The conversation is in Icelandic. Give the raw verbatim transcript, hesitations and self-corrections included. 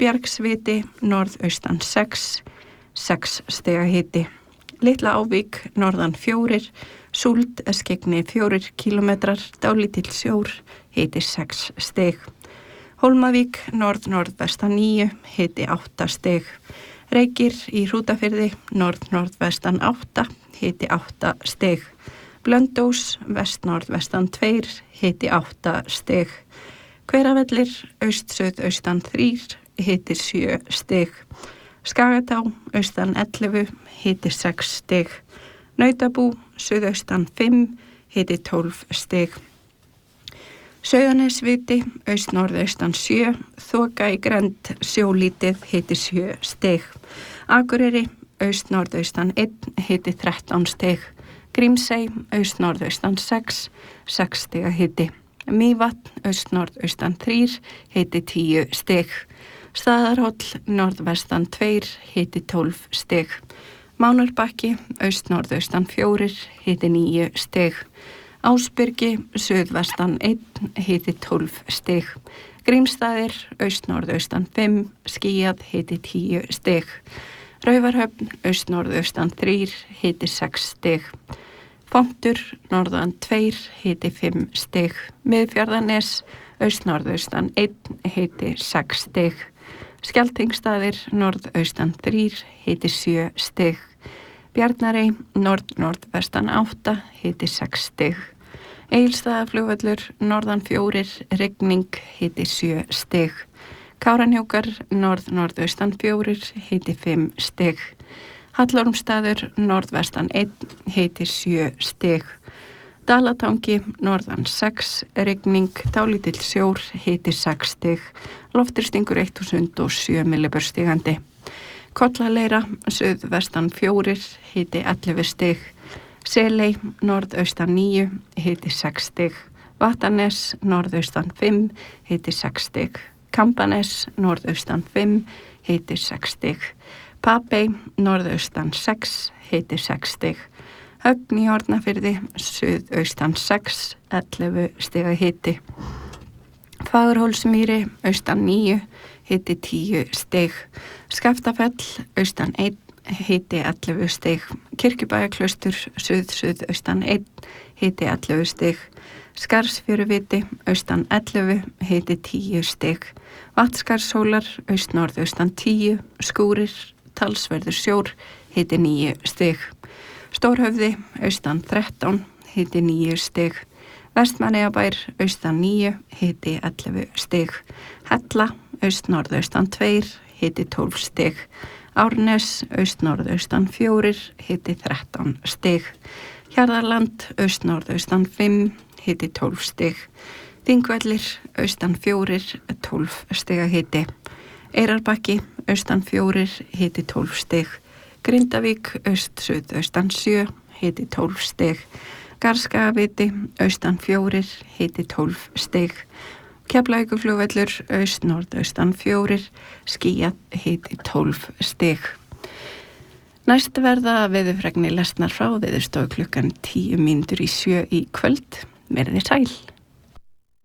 Bjargsviti, norðaustan sex, sex stiga hiti. Litla Ávík, norðan fjórir, Súld, Skegni fjórir kílómetrar, dálítill sjór, hiti sex stig. Hólmavík, norð-norðvestan níu, hiti átta stig. Reykir í Hrútafirði, norð-norðvestan átta, hiti átta stig. Blöndós, vest-norðvestan tveir, hiti átta stig. Hveravellir, aust-suðaustan þrír, hiti sjö stig. Skagatá, austan ellefu, hiti sex stig. Nautabú, suðaustan fimm, hiti tólf stig. Sauðanesviti, aust-norðaustan sjö, þoka í grennd, sjólítið, hiti sjö stig. Akureyri, aust-norðaustan einn, hiti þrettán stig. Grímsey, aust-norðaustan sex, sex stiga hiti. Mývatn, aust-norðaustan þrír, hiti tíu stig. Staðarhóll, norðvestan tveir, hiti tólf stig. Mánurbakki, aust-norðaustan fjórir, hiti níu stig. Ásbyrgi, suðvestan einn, hiti tólf stig. Grímsstaðir, aust-norðaustan fimm, skýjað, hiti tíu stig. Raufarhöfn, aust-norðaustan þrír, hiti sex stig. Fontur, norðan tveir, hiti fimm stig. Miðfjarðarnes, aust-norðaustan einn, hiti sex stig. Skjaltingsstaðir, norðaustan þrír, hiti sjö stig. Bjarnarey, norð-norðvestan átta, hiti sex stig. Egilsstaðaflugvöllur, norðan fjórir, rigning, hiti sjö stig. Kárahnjúkar, norð-norðaustan fjórir, hiti fimm stig. Hallormsstaður, norðvestan einn, hiti sjö stig. Dalatangi, norðan sex, rigning, dálítill sjór, hiti sex stig. Lofthristingur þúsund og sjö millibör stigandi. Kollaleira, suðvestan fjórir, hiti ellefu stig. Seley, norðaustan níu, hiti sex stig. Vattarnes, norðaustan fimm, hiti sex stig. Kambanes, norðaustan fimm, hiti sex stig. Papey, norðaustan sex, hiti sex stig. Höfn í Hornafirði, suðaustan sex, ellefu stiga hiti. Fagurhólsmýri, austan níu, hiti tíu stig. Skaftafell, austan einn, hiti ellefu stig. Kirkjubæjarklaustur, suð-suðaustan einn, hiti ellefu stig. Skarðsfjöruviti, austan ellefu, hiti tíu stig. Vatnsskarðshólar, aust-norðaustan tíu, skúrir, talsverður sjór, hiti níu stig. Stórhöfði, austan þrettán, hiti níu stig. Vestmannaeyjabær, austan níu, hiti ellefu stig. Hella, aust-norðaustan tveir, hiti tólf stig. Árnes, aust-norðaustan fjórir, hiti þrettán stig. Hjarðarland, aust-norðaustan fimm, hiti tólf stig. Þingvellir, austan fjórir, tólf stiga hiti. Eyrarbakki, austan fjórir, hiti tólf stig. Grindavík, aust-suðaustan sjö, hiti tólf stig. Garðskagaviti, austan fjórir, hiti tólf stig. Keflavíkurflugvöllur, aust-norðaustan fjórir, skýjað, hiti tólf stig. Næst verða veðurfregnir lesnar frá Veðurstofu klukkan tíu mínútur í sjö í kvöld. Verið sæl.